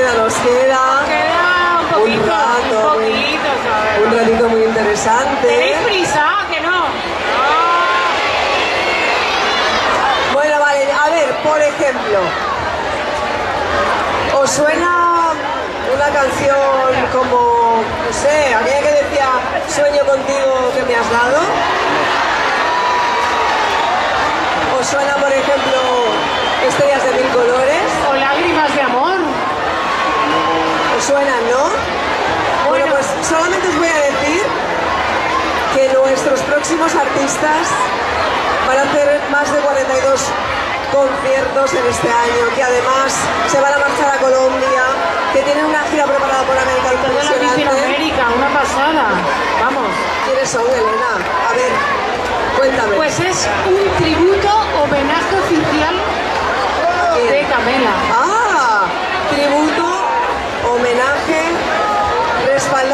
todavía nos queda un rato, un ratito muy interesante. ¿Tenéis prisa? ¿Que no? Bueno, vale, a ver, por ejemplo, ¿os suena una canción como, no sé, aquella que decía "Sueño contigo que me has dado"? ¿Os suena, por ejemplo, "Estrellas de mil colores"? ¿O lágrimas de amor? ¿Os suenan, no? Bueno, pues solamente os voy a decir que nuestros próximos artistas van a hacer más de 42 conciertos en este año, que además se van a marchar a Colombia, que tienen una gira preparada por América impresionante. Latinoamérica, una pasada. Vamos. ¿Quiénes son, Elena? A ver, cuéntame. Pues es un tributo, homenaje oficial de Camela. Ah, tributo, homenaje